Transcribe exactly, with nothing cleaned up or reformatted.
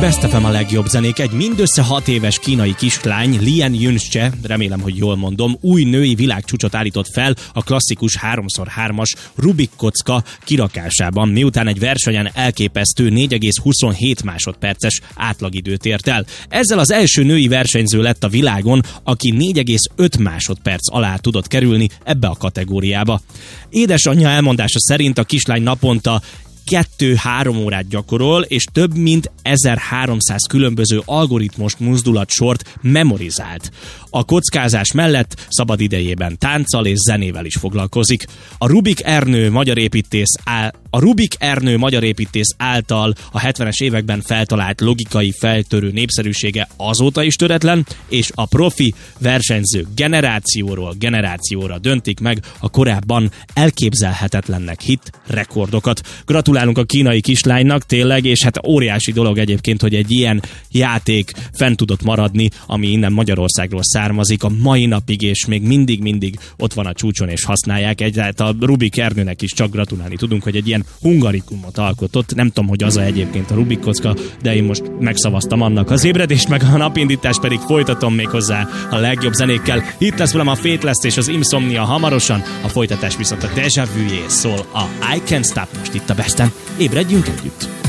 Best ef em a legjobb zenék. Egy mindössze hat éves kínai kislány, Lian Yunche, remélem, hogy jól mondom, új női világcsúcsot állított fel a klasszikus három szor hármas Rubik kocka kirakásában, miután egy versenyen elképesztő négy egész huszonhét másodperces átlagidőt ért el. Ezzel az első női versenyző lett a világon, aki négy egész öt másodperc alá tudott kerülni ebbe a kategóriába. Édesanyja elmondása szerint a kislány naponta kettő-három órát gyakorol, és több mint ezerháromszáz különböző algoritmos mozdulatsort memorizált. A kockázás mellett szabad idejében tánccal és zenével is foglalkozik. A Rubik Ernő magyar építész áll A Rubik Ernő magyar építész által a hetvenes években feltalált logikai feltörő népszerűsége azóta is töretlen, és a profi versenyzők generációról generációra döntik meg a korábban elképzelhetetlennek hitt rekordokat. Gratulálunk a kínai kislánynak, tényleg, és hát óriási dolog egyébként, hogy egy ilyen játék fent tudott maradni, ami innen Magyarországról származik a mai napig, és még mindig-mindig ott van a csúcson, és használják. Egyáltalán a Rubik Ernőnek is csak gratulálni tudunk, hogy egy ilyen hungarikumot alkotott. Nem tudom, hogy az a egyébként a Rubik kocka, de én most megszavaztam annak az ébredést, meg a napindítást pedig folytatom még hozzá a legjobb zenékkel. Itt lesz velem a Faithless és az Insomnia hamarosan, a folytatás viszont a Deja Vu-jé szól, a I Can't Stop most itt a Besten. Ébredjünk együtt!